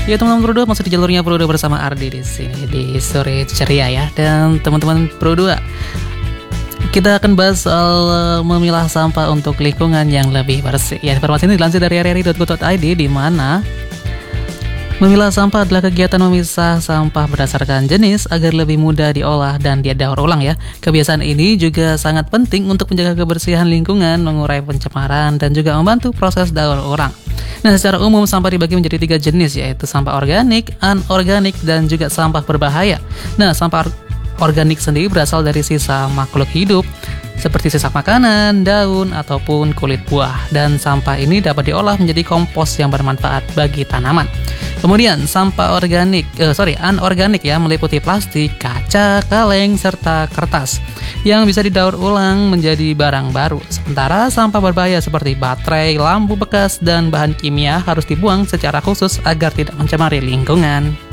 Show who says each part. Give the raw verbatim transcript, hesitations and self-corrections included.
Speaker 1: Ya teman-teman Pro dua, masih di jalurnya Pro dua bersama Ardi di sini di sore ceria ya. Dan teman-teman Pro dua, kita akan bahas soal uh, memilah sampah untuk lingkungan yang lebih bersih. Ya, informasi ini dilansir dari r r i titik co titik i d, di mana memilah sampah adalah kegiatan memisah sampah berdasarkan jenis agar lebih mudah diolah dan didaur ulang ya. Kebiasaan ini juga sangat penting untuk menjaga kebersihan lingkungan, mengurai pencemaran, dan juga membantu proses daur ulang. Nah, secara umum sampah dibagi menjadi tiga jenis, yaitu sampah organik, anorganik, dan juga sampah berbahaya. Nah, sampah organik sendiri berasal dari sisa makhluk hidup seperti sisa makanan, daun, ataupun kulit buah. Dan sampah ini dapat diolah menjadi kompos yang bermanfaat bagi tanaman. Kemudian sampah organik, eh, sorry, anorganik ya, meliputi plastik, kaca, kaleng, serta kertas yang bisa didaur ulang menjadi barang baru. Sementara sampah berbahaya seperti baterai, lampu bekas, dan bahan kimia harus dibuang secara khusus agar tidak mencemari lingkungan.